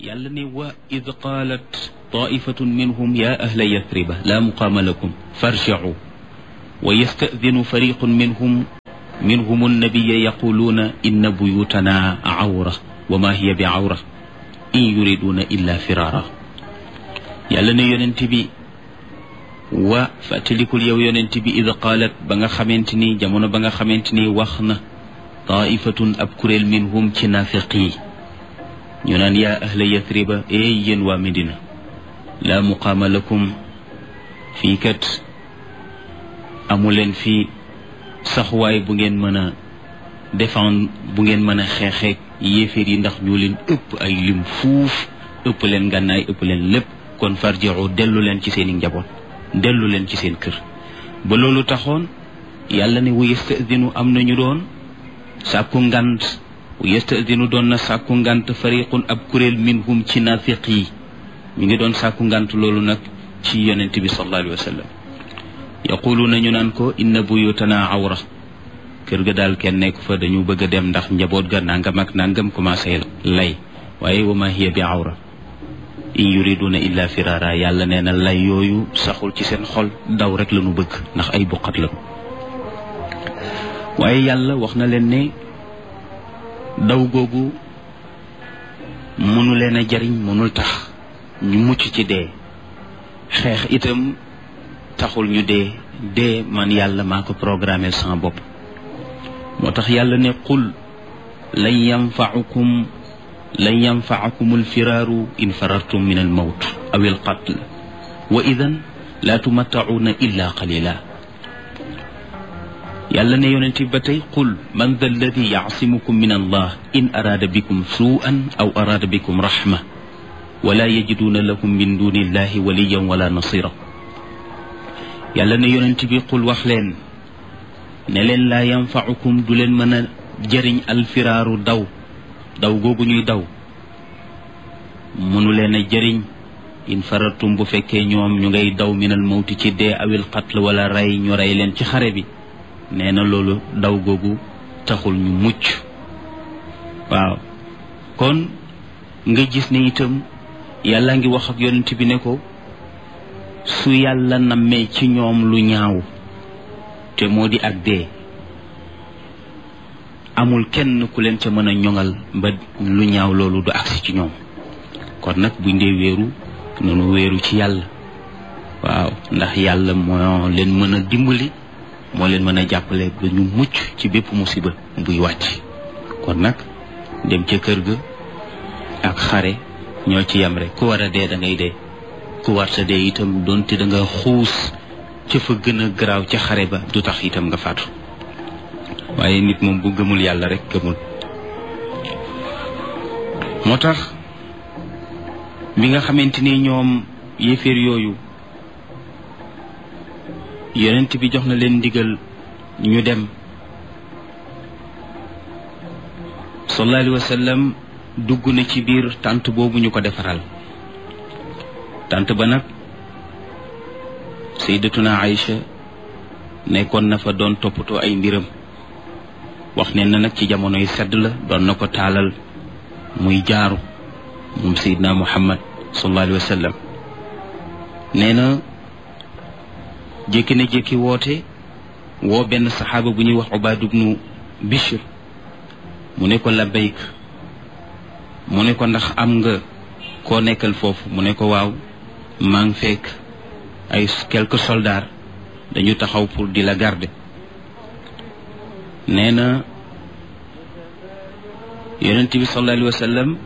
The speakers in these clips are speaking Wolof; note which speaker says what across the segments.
Speaker 1: yàlla ne wa id qaalat taifatun minhum ya ahla yathriba la muqaama lakum farji'u wa yasta'dinu fariqun minhum annabiya yaquluuna inna buyutana awra wa ma hiya bi awra in yuriduna illa firara yàlla ne yonent bi wa fàttalikul yow yonent bi id qaalat ba nga xamante ni jamono ba nga xamante ni wax na taifatun ab kuréel minhum ci naafiq yi ñu naan yaa ahla yathriba yéen waa Medina laa muqaama lakum fii kat amuleen fii saxuwaay bu ngeen mën a défendre bu ngeen mën a xeexeek yéeféer yi ndax ñoo leen ëpp ay lim fuuf ëpp leen gànnaay ëpp leen lépp kon farji'u dellu leen ci seen i njaboot dellu leen ci seen kër ba loolu taxoon yàlla ne wa yasta'dinu am nañu doon sàkku ngant yastadinu doon na sàkku ngant fariqun ab kuréel minhum ci naafiq yi ñu ngi doon sàkku ngant loolu nag ci yonent bi sallallahu alayhi wa sallam yaquluuna ñu naan ko inna buyutana awra kër ga daal kenn nekk fa dañu bëgg a dem ndax njaboot ga nangam ak nangam commencé lay waaye wa ma hiya bi awra in yuriduna illa firara yàlla nee na lay yooyu saxul ci seen xol daw rek la ñu bëgg ndax ay buqat la waaye yàlla wax na leen ne daw googu mënu leen a jariñ mënul tax ñu mucc ci dee xeex itam taxul ñu dee man yàlla maa ko programmé sama bopp moo tax yàlla ne qul lan yanfa'akum alfiraaru in farartum min almawt aw alqatl wa idan la tumatta'una illa qalila yàlla ne yonent bi ba tey qul man dha alladi yaasimukum min allah in araada bikum suu'an aw araada bikum rahma wala yajiduuna lakum min duni illahi waliyan wala nasira yàlla ne yonent bi qul wax leen ne leen laa yanfa'ukum du leen mën a jëriñ alfiraaru daw googu ñuy daw mënu leen a jëriñ in farartum bu fekkee ñoom ñu ngay daw minal mawti ci dee awil qatl wala rey ñu rey leen ci xare bi nee na loolu daw googu taxul ñu mucc waaw kon nga gis ne itam yàlla ngi wax ak yonent bi ne ko su yàlla nammee ci ñoom lu ñaaw te moo di ak dee amul kenn ku leen ca mën a ñoŋal ba lu ñaaw loolu du agsi ci ñoom kon nag buñ dee wéeru noonu wéeru ci yàlla waaw ndax yàlla moo leen mën a dimbali moo leen mën a jàppale ba ñu mucc ci bépp musiba buy wàcc kon nag dem ca kër ga ak xare ñoo ci yam rek ku war a dee da ngay dee ku war sa dee itam doonte da nga xuus ca fa gën a garaaw ca xare ba du tax itam nga faatu waaye nit moom bu gëmul yàlla rek gëmul moo tax bi nga xamante ni ñoom yéeféer yooyu yonent bi jox na leen ndigal ñu dem sallallahu alayhi wa sallam dugg na ci biir tànt boobu ñu ko defaral tànt ba nag sayyidatuna Aïcha nekkoon na fa doon toppatoo ay mbiram wax ne na nag ci jamono yu sedd la doon na ko taalal muy jaaru moom sayyidna Muhammad sallallahu alayhi wa sallam nee na jékki na jékki woote woo benn saxaaba bu ñuy wax Ubaad ibnu Bishr mu ne ko labbayk mu ne ko ndax am nga koo nekkal foofu mu ne ko waaw maa ngi fekk ay quelques soldats dañu taxaw pour di la garder nee na yonent bi sallallahu alayhi wa sallam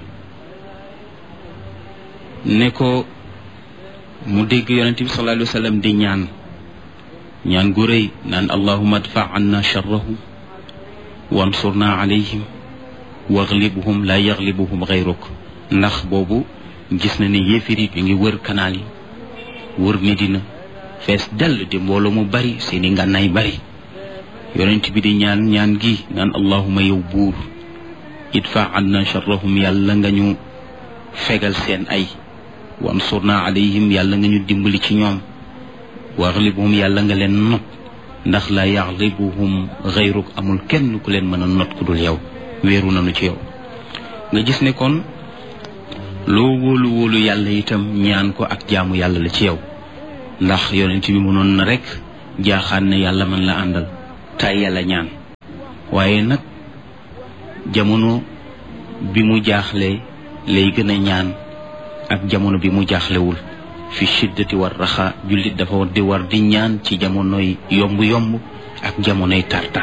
Speaker 1: ne ko mu dégg yonent bi sallallahu alayhi wa sallam di ñaan gu rëy naan allahumma adfa anna sharrahum wansurna alayhim waglibhum la yaglibuhum gayruk ndax boobu gis na ne yéefir yi ñu ngi wër kanaal yi wër Medina fees dell di mbooloo mu bari seeni ngànnaay bari yonent bi di ñaan gi naan allahumma yow buur idfa anna sharrahum yàlla nga ñu fegal seen ay wansurna alayhim yàlla nga ñu dimbali ci ñoom waglibhum yàlla nga leen not ndax la yaglibuhum gayruk amul kenn ku leen mën a not ku dul yow wéeru nañu ci yow nga gis ne kon loo wóolu wóolu yàlla itam ñaan ko ak jaamu yàlla la ci yow ndax yonent bi mënoon na rek jaaxaan ne yàlla man la àndal tay yàlla ñaan waaye nag jamono bi mu jaaxle lay gën a ñaan ak jamono bi mu jaaxlewul fi shiddati war raxa jullit dafa war di ñaan ci jamonoy yomb-yomb ak jamonoy tar-tar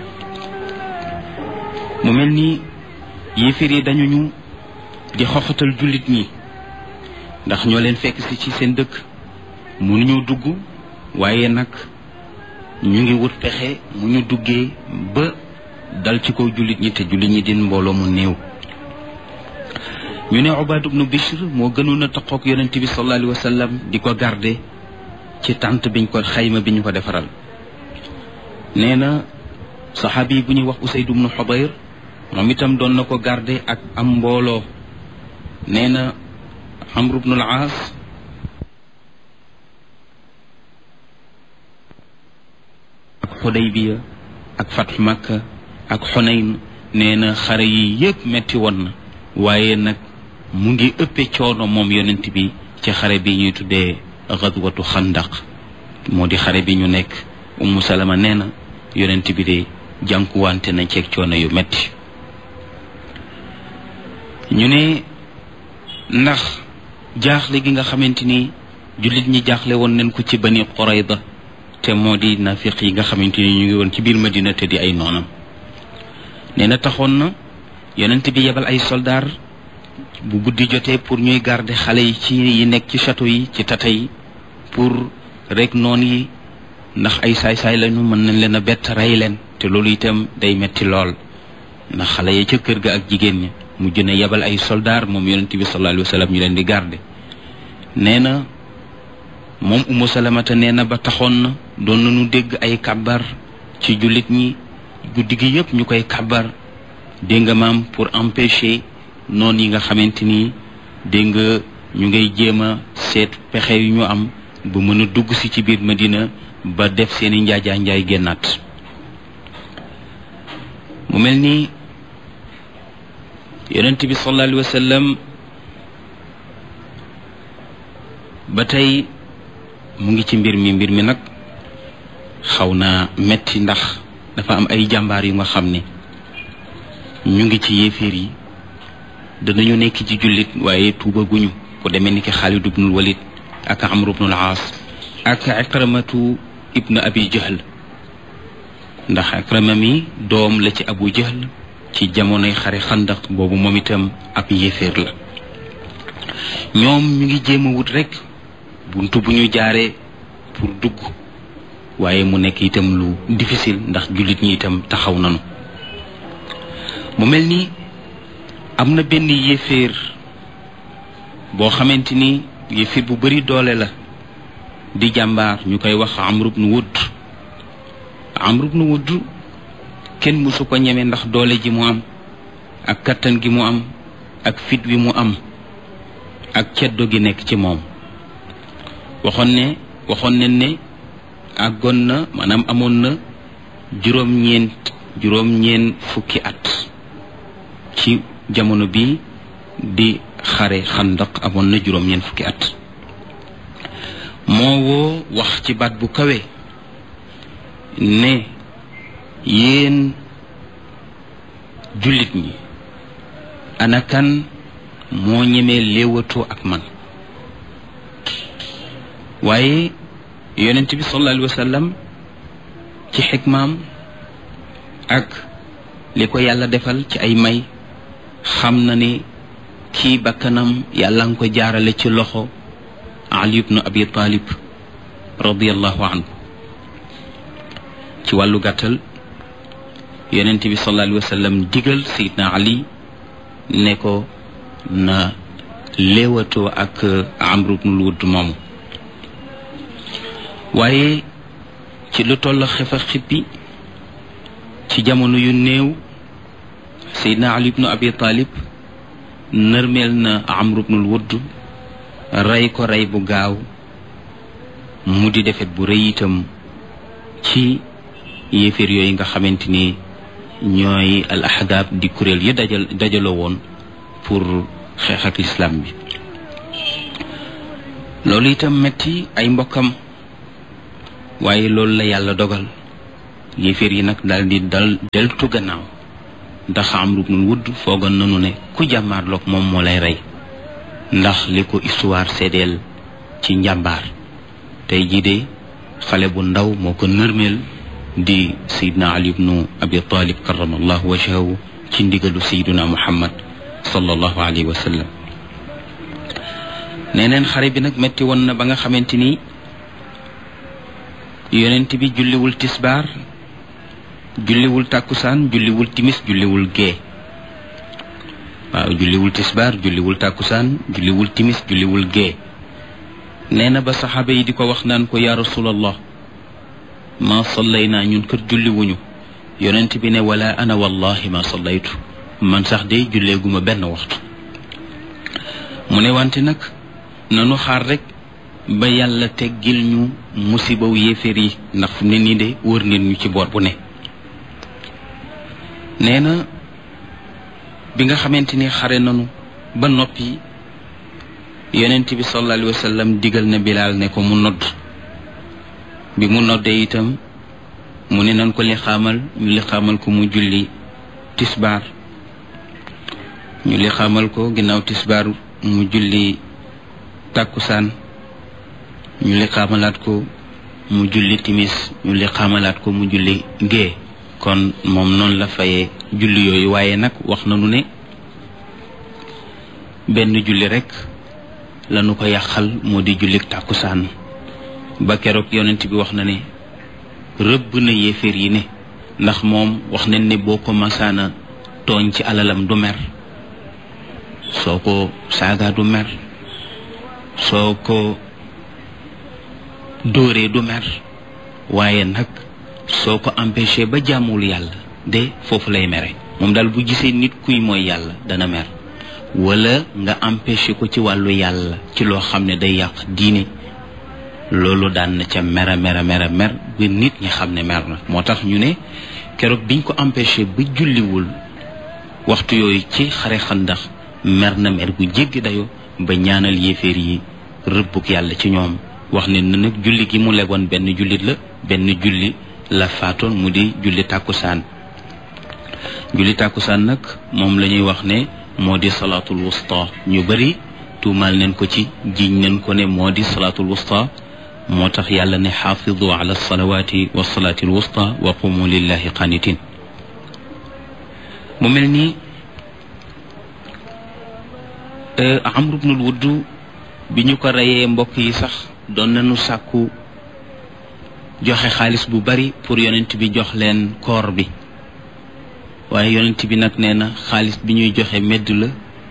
Speaker 1: mu mel ni yéefar yi dañu ñu di xoxatal jullit ñi ndax ñoo leen fekk si ci seen dëkk mënuñu dugg waaye nag ñu ngi wut pexe mu ñu duggee ba dal ci kaw jullit ñi te jullit ñi din mbooloo mu néew ñu ne Ubaad ibnu Bishr moo gënoon a taqoog yonent bi sallallahu alayhi wa sallam di ko garde ci tànt biñ ko xayma bi ñu ko defaral nee na saxaabi bu ñuy wax Usayd ibnu Xudayr moom itam doon na ko garde ak am mbooloo nee na Amr ibnu al-Aas ak Xudaybiya ak Fathu Makka ak Xunayn nee na xare yi yëpp metti woon na waaye nag mu ngi ëppe coono moom yonent bi ci xare bi ñuy tuddee gazwatu xandaq moo di xare bi ñu nekk Ummu Salama nee na yonent bi de jànkuwante na ceeg coono yu metti ñu ne ndax jaaxle gi nga xamante ni jullit ñi jaaxle woon nañ ko ci Bani Qurayda te moo di nafiq yi nga xamante ni ñu ngi woon ci biir Madina te di ay noonam nee na taxoon na yonent bi yebal ay soldaar bu guddi jotee pour ñuy garder xale yi ci yi nekk ci château yi ci tata yi pour rek noon yi ndax ay saay-saay lañu mën nañ leen a bett rey leen te loolu itam day metti lool ndax xale yi ca kër ga ak jigéen ñi mujj na yebal ay soldaar moom yonent bi sallallahu alayhi wa sallam ñu leen di garder nee na moom Ummu Salamata nee na ba taxoon na doon nañu dégg ay kàbbar ci jullit ñi guddi gi yëpp ñu koy kàbbar dégg nga maam pour empêcher noonu yi nga xamante ni dégg nga ñu ngay jéem a seet pexe yu ñu am ba mën a dugg si ci biir Madina ba def seeni njaajaa njaay génnaat mu mel ni yonent bi sallallahu alayhi wa sallam ba tey mu ngi ci mbir mi nag xaw na metti ndax dafa am ay jàmbaar yu nga xam ne ñu ngi ci yéeféer yi danañu nekk ci jullit waaye tuubaguñu ku demee ni ki Xaalid ibnul Walid ak Amr ibnul Aas ak Ikramatu ibnu Abi Jahl ndax Ikrama mi doom la ci Abu Jahl ci jamonoy xare xandaq boobu moom itam ab yéeféer la ñoom ñu ngi jéem a wut rek buntu bu ñu jaaree pour dugg waaye mu nekk itam lu difficile ndax jullit ñi itam taxaw nanu mu mel ni am na benn yéeféer boo xamante ni yéeféer bu bari doole la di jàmbaar ñu koy wax Amr ibn Wudd kenn mësu ko ñeme ndax doole ji mu am ak kattan gi mu am ak fit wi mu am ak ceddo gi nekk ci moom waxoon ne ne àggoon na maanaam amoon na juróom-ñeent fukki at ci jamono bi di xare xandaq amoon na juróom-ñeent fukki at moo woo wax ci baat bu kawe ne yéen jullit ñi ana kan moo ñemee léewatoo ak man waaye yonent bi sallallahu alayhi wa sallam ci xikmaam ak li ko yàlla defal ci ay may xam na ni kii bakkanam yàlla nga ko jaarale ci loxo Ali ibnu Abi Talib radiyallahu anhu ci wàllu gàttal yonent bi sallallahu alayhi wa sallam digal Seydina Ali ne ko na léewatoo ak Amr ibnul Wudd moomu waaye ci lu toll xefa xippi ci jamono yu néew Seydina Ali ibnu Abi Talib nërmeel na Amr ibnul Wudd rey ko rey bu gaaw mu di defet bu rëy itam ci yéeféer yooyu nga xamante ni ñooy al ahzaab di kuréel ya dajaloo woon pour xeex ak lislaam bi. loolu itam metti ay mbokkam, waaye loolu la yàlla dogal. yéeféer yi nag daal di deltu gannaaw, ndax Amru ibnul Wudd foogoon nanu ne ku jàmmaarloog moom moo lay rey, ndax li ko histoire seedeel ci njàmbaar. tey jii de xale bu ndaw moo ko nërmeel di Seydina Ali ibnu Abi Talib karamallahu wajhahu ci ndigalu Seydina Muhammad sallallahu alayhi wa sallam. neneen xare bi nag metti woon na ba nga xamante ni yonent bi julliwul tisbaar, julliwul tàkkusaan, julliwul timis, julliwul gee. waaw, julliwul tisbaar, julliwul tàkkusaan, julliwul timis, julliwul gee. nee na ba saxaaba yi di ko wax naan ko yaa rasulallah, ma sallayna, ñun kër julliwuñu. yonent bi ne wala ana wallahi ma sallaytu, man sax de julleeguma benn waxtu. mu ne wante nag nanu xaar rek ba yàlla teggil ñu musibaw yéeféer yi, ndax fu ne nii de wër nit ñu ci boor bu ne. nee na bi nga xamante ni xare nanu ba noppi, yonent bi sallallahu alayhi wa sallam digal na Bilaal ne ko mu nodd. bi mu noddee itam mu ne nan ko liqaamal, ñu liqaamal ko mu julli tisbaar. ñu liqaamal ko ginnaaw tisbaar mu julli tàkkusaan. ñu liqaamalaat ko mu julli timis, ñu liqaamalaat ko mu julli gée. kon moom noonu la fayee julli yooyu. waaye nag wax nañu ne benn julli rek lañu ko yàqal, moo di julli tàkkusaan. ba keroog yonent bi wax na ne rëbb na yéeféer yi ne, ndax moom wax nañ ne boo ko masaana tooñ ci alalam du mer, soo ko saaga du mer, soo ko dóoree du mer, waaye nag soo ko empêché ba jàmmul yàlla de foofu lay mere. moom daal bu gisee nit kuy mooy yàlla dana mer, wala nga empêché ko ci wàllu yàlla ci loo xam ne day yàq diine, loolu daan na ca mer ba nit ñi xam ne mer na. moo tax ñu ne keroog biñ ko empêché ba julliwul waxtu yooyu ci xare Xandax, mer na mer gu jéggi dayo ba ñaanal yéeféer yi rëbbuk yàlla ci ñoom. wax ne na nag julli gi mu legoon benn julli la faatoon, mu di julli tàkkusaan. julli tàkkusaan nag moom la ñuy wax ne moo di salaatul wusta. ñu bari tuumaal neen ko ci, jiiñ neen ko ne moo di salaatul wusta. moo tax yàlla ne xaafidu ala salawaati wa salaatil wusta wa qumu lillahi qanitin. mu mel ni Amru ibnul Wudd bi ñu ko reyee, mbokk yi sax doon nañu sàkku joxe xaalis bu bari pour yonent bi jox leen koor bi. waaye yonent bi nag nee na xaalis bi ñuy joxe medd la,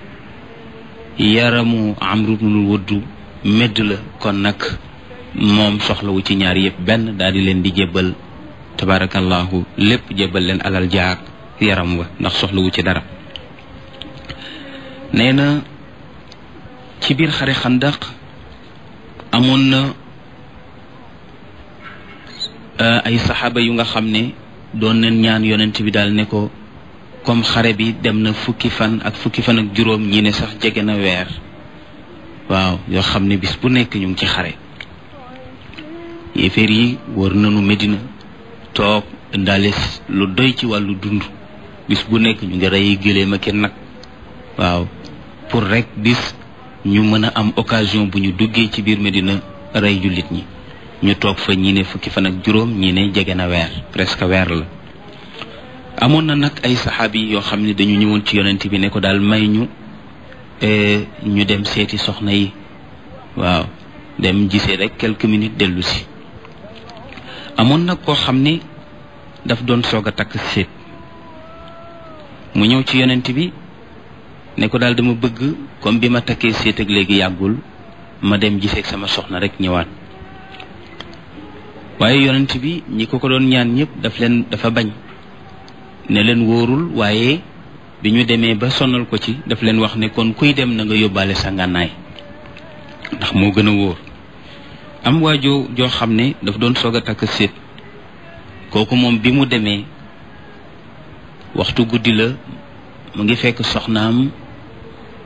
Speaker 1: yaramu Amru ibnul Wudd medd la, kon nag moom soxlawu ci ñaar yëpp benn, daal di leen di jébbal tabarakallahu lépp, jébbal leen alal jaar yaram wa, ndax soxlawu ci dara. nee na ci biir xare Xandaq amoon na ay saxaaba yu nga xam ne doon nañ ñaan yonent bi daal ne ko comme xare bi dem na fukki fan ak juróom, ñi ne sax jege na weer, waaw, yoo xam ne bis bu nekk ñu ngi ci xare. yéeféer yi wër nañu Medina, toog indaale lu doy ci wàllu dund, bis bu nekk ñu ngi rey gëléem ak nag, waaw, pour rek bis ñu mën a am occasion bu ñu duggee ci biir Medina rey jullit ñi. ñu toog fa ñi ne fukki fan ak juróom, ñi ne jege na weer, presque weer la. amoon na nag ay saxaabi yoo xam ne dañu ñëwoon ci yonent bi ne ko daal may ñu dem seeti soxna yi, waaw, dem gisee rek quelques minutes dellu si. amoon nag koo xam ne daf doon soog a takk séet, mu ñëw ci yonent bi ne ko daal dama bëgg comme bi ma takkee séet ak léegi yàggul, ma dem gisee ak sama soxna rek ñëwaat. waaye yonent bi ñi ko doon ñaan ñëpp dafa bañ, ne leen wóorul. waaye bi ñu demee ba sonal ko ci, daf leen wax ne kon kuy dem na nga yóbbaale sa ngànnaay, ndax moo gën a wóor. am waajoo joo xam ne daf doon soog a takk séet, kooku moom bi mu demee waxtu guddi la, mu ngi fekk soxnaam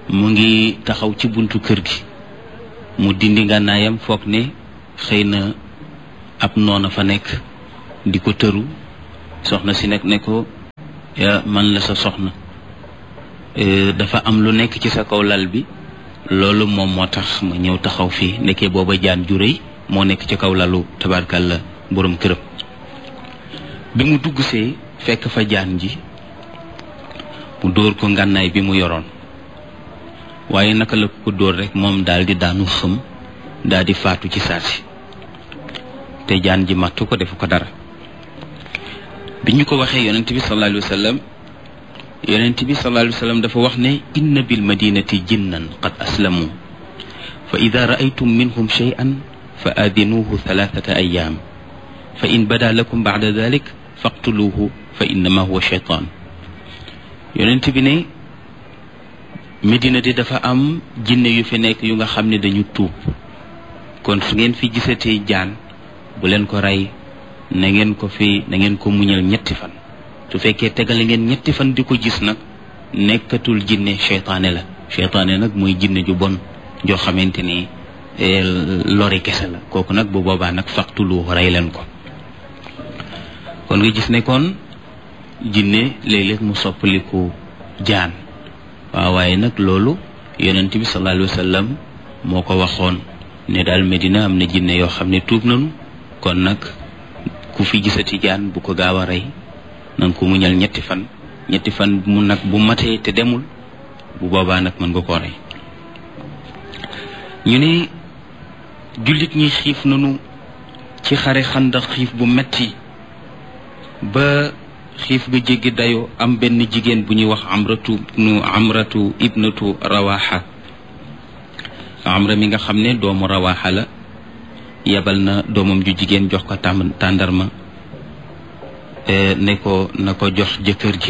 Speaker 1: mu ngi taxaw ci buntu kër gi mu dindi ngànnaayam foog ne xëy na ab noona fa nekk di ko tëru soxna si nekk ne ko man la sa soxna dafa am lu nekk ci sa kaw lal bi loolu moom moo tax ma ñëw taxaw fii nekkee booba jaan ju rëy moo nekk ci kaw lalu tabarkalla borom këram bi mu dugg see fekk fa jaan ji mu dóor ko ngànnaay bi mu yoroon waaye naka la ko dóor rek moom daal di daanu xëm daal di faatu ci saasi te jaan ji mattu ko defu ko dara bi ñu ko waxee yonent bi sallallahu alayhi wa sallam yonent bi sallallahu alayhi wa sallam dafa wax ne inna bil madinati jinnan qad aslamu fa ida raaytum minhum shay'an fa aadinuuhu thalathata ayam fa in bada lakum ba'da dhalik faqtuluuhu fa innama huwa shaytan yonent bi ne Medina di dafa am jinne yu fi nekk yu nga xam ne dañu tuub kon su ngeen fi gisatee jaan bu leen ko rey na ngeen ko muñal ñetti fan su fekkee tegale ngeen ñetti fan di ko gis nag nekkatul jinne seytaane la seytaane nag mooy jinne ju bon joo xamante ni lori kese la kooku nag bu boobaa nag faqtulu rey leen ko kon nga gis ne kon jinne léeg-léeg mu soppaliku jaan waaw waaye nag loolu yonent bi sallallahu alayhi wa sallam moo ko waxoon ne daal Medina am na jinne yoo xam ne tuub nañu kon nag ku fi gisati jaan bu ko gaaw a rey nan ko muñal ñetti fan mu nag bu matee te demul bu boobaa nag mën nga koo rey ñu ne jullit ñi xiif nañu ci xare Xandaq xiif bu metti ba xiif ga jéggi dayoo am benn jigéen bu ñuy wax amratu ibnatu rawaxa amra mi nga xam ne doomu rawaxa la yebal na doomam ju jigéen jox ko tàndarma ne ko na ko jox jëkkër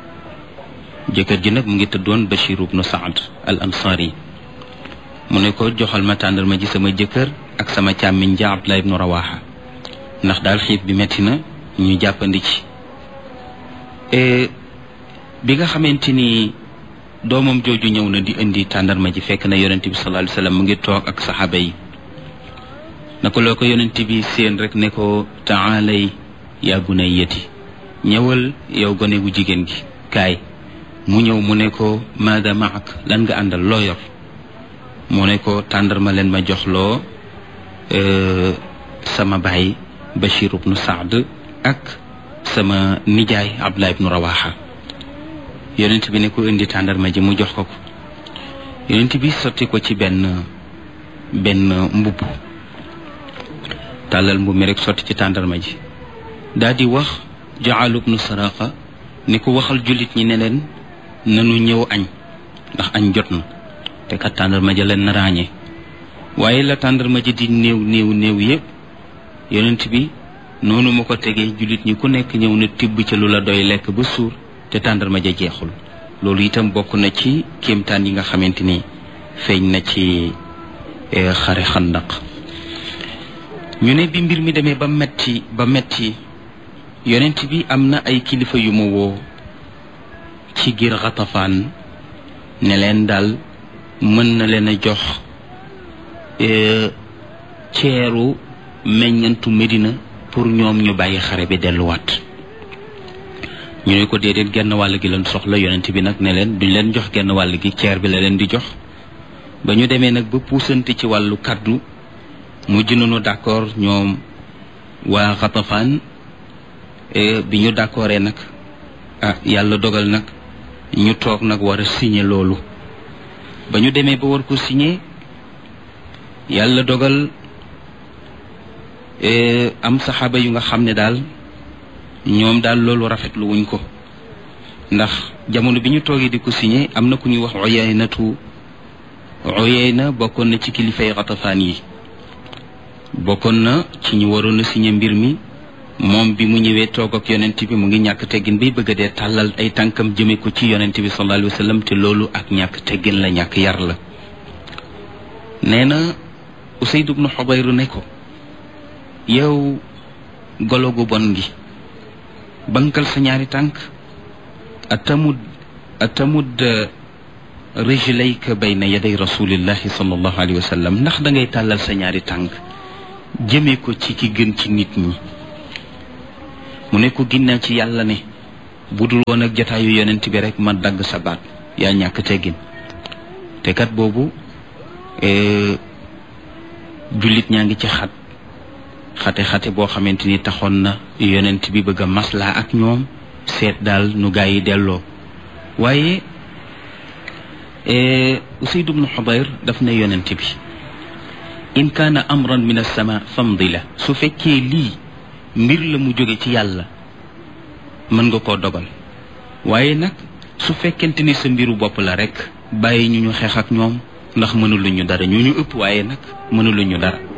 Speaker 1: ji nag mu ngi tëddoon Bashir ibnu Saad al Ansari mu ne ko joxal ma tàndarma ji sama jëkkër ak sama càmmiñ ja Abdullah ibnu Rawaxa ndax daal xiif bi metti na ñu jàppandi ci bi nga xamante ni doomam jooju ñëw na di indi tàndarma ji fekk na yonent bi sallallahu alayhi wasallam mu ngi toog ak saxaaba yi naka loo ko yonent bi seen rek ne ko taalay yaa bunayyati ñëwal yow gone gu jigéen gi kaay mu ñëw mu ne ko maada maak lan nga àndal loo yor mu ne ko tàndarma leen ma joxloo sama baay Bashir ibnu Saad ak sama nijaay Abdullah ibnu Rawaxa yonent bi ne ko indi tàndarma ji mu jox ko yonent bi sotti ko ci benn mbubb tàllal mbubb mi rek sotti ci tàndarma ji daal di wax Jaal ibnu Saraqa ni ko waxal jullit ñi ne leen nanu ñëw añ ndax añ jot na te kat tàndarma ja leen na ràññee waaye la tàndarma ji di néew yépp yonent bi noonu ma ko tegee jullit ñi ku nekk ñëw na tibb ca lu la doy lekk ba suur te tàndarma ja jeexul loolu itam bokk na ci kéemtaan yi nga xamante ni feeñ na ci xare Xandaq ñu ne bi mbir mi demee ba metti yonent bi am na ay kilifa yu ma woo ci giir Xatafaan ne leen daal mën na leen a jox ceeru meññantu Medina pour ñoom ñu bàyyi xare bi delluwaat ñu ne ko déedéet genn wàll gi leen soxla yonent bi nag ne leen duñ leen jox genn wàll gi ceer bi la leen di jox ba ñu demee nag ba puusante ci wàllu kaddu mujj nañu d'accord ñoom waa Xatafaan bi ñu d'accordee nag yàlla dogal nag ñu toog nag war a signer loolu ba ñu demee ba war ko signer yàlla dogal am saxaaba yu nga xam ne daal ñoom daal loolu rafetlu wuñ ko ndax jamono bi ñu toogee di ko signé am na ku ñuy wax Uyayna bokkoon na ci kilifay Xatafaan yi bokkoon na ci ñu waroon a signé mbir mi moom bi mu ñëwee toog ak yonent bi mu ngi ñàkk teggin bay bëgg a dee tàllal ay tànkam jëme ko ci yonent bi sallallahu alayhi wa sallam te loolu ak ñàkk teggin la ñàkk yar la nee na Usayd ibnu Xubayr ne ko yow golo gu bon gi bankal sa ñaari tànk atamud rijlayka bayna yaday rasulillahi sallallahu alayhi wa sallam ndax da ngay tàllal sa ñaari tànk jëmee ko ci ki gën ci nit ñi mu ne ko ginnaaw ci yàlla ne bu dul woon ak jataayu yonent bi rek ma dagg sa baat yaa ñàkk teggin te kat boobu jullit ñaa ngi ci xate boo xamante ni taxoon na yonent bi bëgg a maslaa ak ñoom seet daal nu gaa yi delloo waaye Usayd ibn Hudayr daf ne yonent bi in kaana amran min as-sama famdi la su fekkee lii mbir la mu jóge ci yàlla mën nga koo dogal waaye nag su fekkente ni sa mbiru bopp la rek bàyyi ñu xeex ak ñoom ndax mënuluñu dara ñu ëpp waaye nag mënuluñu dara